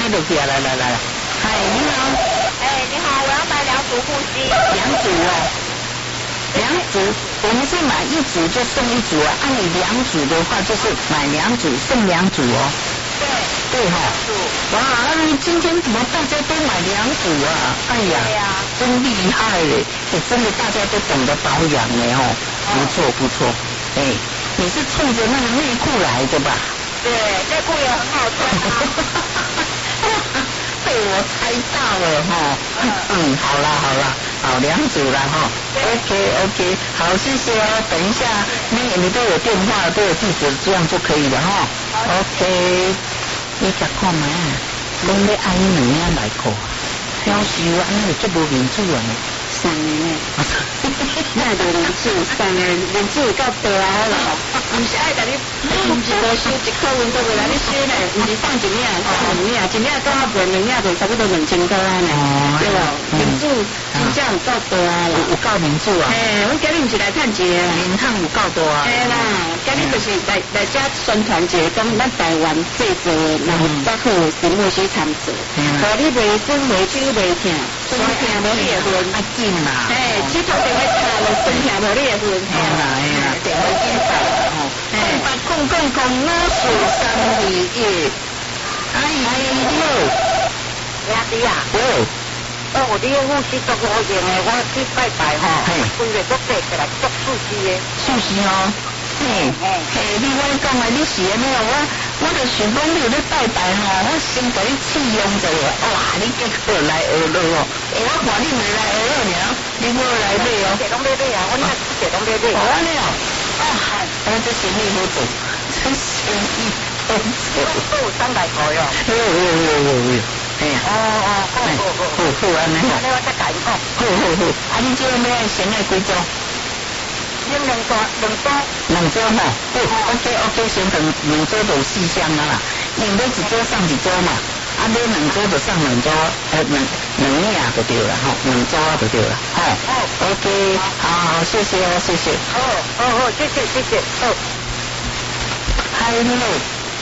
就去啊，来，嗨，你好， 你好，我要买2组护膝。 2组哦，2组，我们是买1组就送1组啊，按你2组的话就是买2组送2组哦。对哈，哇，今天怎么大家都买2组啊？哎呀，真厉害嘞！真的大家都懂得保养呢哦，不错，你是冲着那个内裤来的吧？ 对，内裤也很好穿啊。 被我猜到了哈，好2组了哈。OK， 好，谢谢哦。等一下，你都有电话，都有地址，这样就可以了哈。OK。你食看嘛？讲要爱你2领来过，挑食安尼就无面子啊！ 送的呢？那就面子送的，面子够大了，唔是爱甲你，唔是多收1块银都袂来你收呢，唔是送1领，送2领，1领到我卖2领就差不多2000块呢，对吧？面子真正有够大啦， 有够面子啊！ 我今日唔是来趁钱啊， 面汤有够大啊！ 啦，今日就是来遮宣传一个，讲咱台湾制作然后较好神木须参做，所以你袂酸袂手袂痛，酸痛无你会分， 啊紧啦！ 佚佗电话卡了，酸痛无你会分， 电话紧打吼，08005431，哎你好， 兄弟啊，我的护士做好用的，我去拜拜吼，规个都爬起来做护士的， 护士哦。你我讲啊，你是安尼哦，我就想讲你有咧拜拜吼，我先甲你试用一下，哇，你结果来学了哦，我看你未来学了尔，你无来买哦， 这拢买买啊，我那这拢买买， 安尼哦，这生意好做，这生意好做， 都有300块哟， 好安尼哦， 安尼我再改一个， 好，你这个要先爱几组？ 2组哈，OK， 先等2组就4箱啦，因为1组上1组嘛，买2组就上2组，2领就对了哈，2组就对了，OK， 好，谢谢，谢谢，嗨，你好，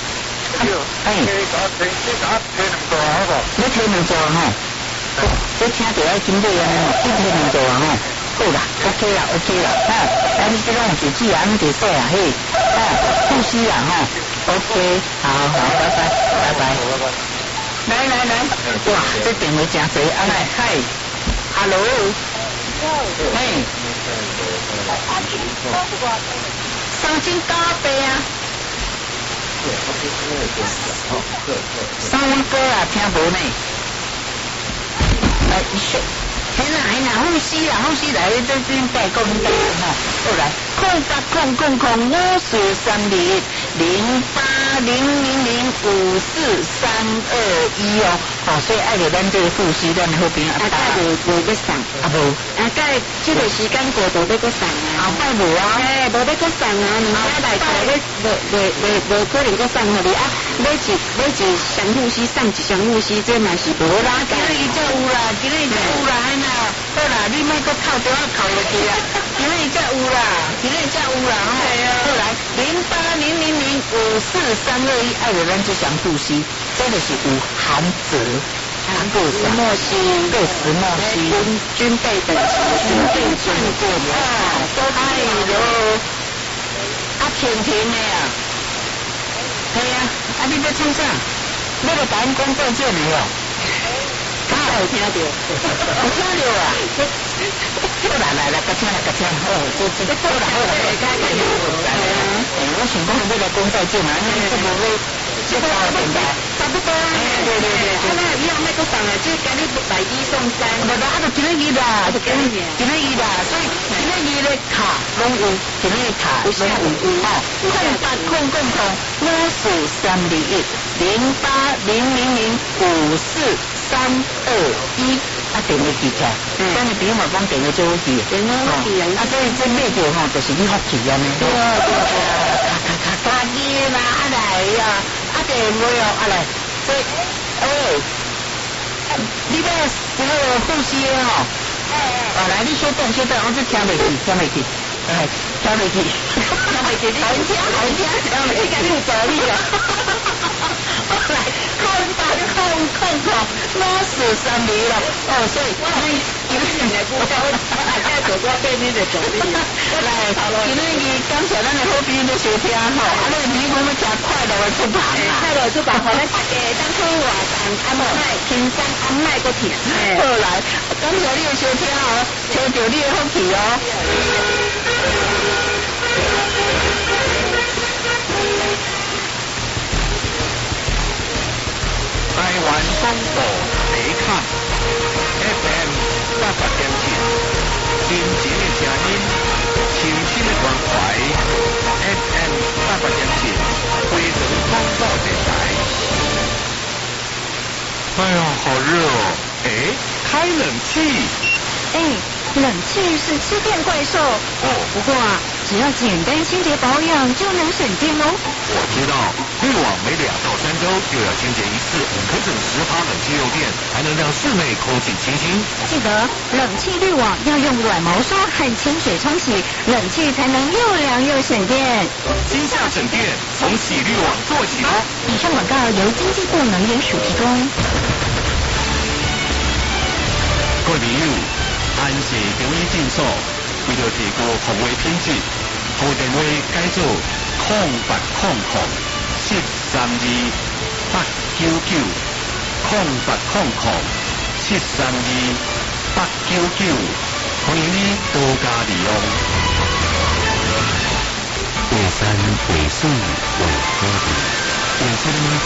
你推2组哈，这听到爱准备啊，你推2组啊哈。好啦 ，OK 啦，你这种自己啊，你就说啊，护膝啊，OK， 好，拜拜。来，哇，这电话真多，嗨 ，Hello， 3斤咖啡啊，3碗糕啊，听无呢，来一首。嘿啦，呼吸来，这边代购哈，好来，08005431哦，所以爱着咱这个护膝，咱好朋友啊，无要送，无， 介这个时间过度要搁送啊， 后摆无啊， 无要搁送啊，你家来过无可能搁送互你啊，买一箱护膝送1箱护膝，这嘛是无啦， 今日才有啦，好啦，你莫搁扣掉扣落去啊！今日才有啦，好来，08005431，爱着咱这箱护膝，真的是有含锗，够石墨烯， 军备等级， 军备见过的啊，哎哟，甜的啊，你要唱啥？你要甲咱讲再见没有？有听到啊！来，个听，好，我想讲你来讲再见嘛，这无会接到电台， 差不多啊。对，那以后那个上来就给你买1送3， 就今日啦，所以今日的卡拢有，今日卡拢有，08005431，电话记起来，咱的朋友嘛讲电话最好记，所以这买着吼，就是你福气安尼。对，卡机啦，来啊，电话哦，来，你这个护膝吼，来，你稍等，我这听袂去，好听，你赶紧走你啊！来，空。 432了。哦，所以有钱来不到，我大家做多变你的助理。 来，今日感谢咱的好朋友的收听吼，啊，你提供要吃快乐的出版啊， 快乐出版，好咱大家当初活动安排轻松安排个听。 好来，感谢你的收听哦，听到你的福气哦。 台湾广播台卡 FM 88.7，真情的声音，清新的关怀 FM 88.7，回声广播电台。哎呀，好热哦！哎，开冷气。 冷气是吃电怪兽哦，不过啊，只要简单清洁保养就能省电哦。 我知道，滤网每2到3周就要清洁一次，可省10%冷气用电，还能让室内空气清新。 记得冷气滤网要用软毛刷和清水冲洗，冷气才能又凉又省电。 今夏省电，从洗滤网做起哦。 以上广告由经济部能源署提供。 各位朋友，安氏中医诊所为了提高服务品质，号电话改做0800-899-732-899，欢迎你多加利用。 为山为水为河流，为什么